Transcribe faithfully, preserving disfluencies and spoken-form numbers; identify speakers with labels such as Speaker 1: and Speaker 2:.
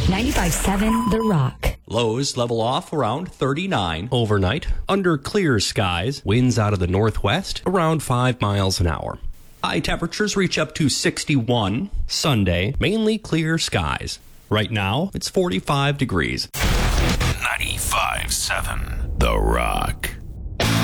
Speaker 1: ninety-five seven The Rock.
Speaker 2: Lows level off around thirty-nine. Overnight, under clear skies, winds out of the northwest around five miles an hour. High temperatures reach up to sixty-one. Sunday, mainly clear skies. Right now, it's forty-five degrees.
Speaker 3: ninety-five seven The Rock.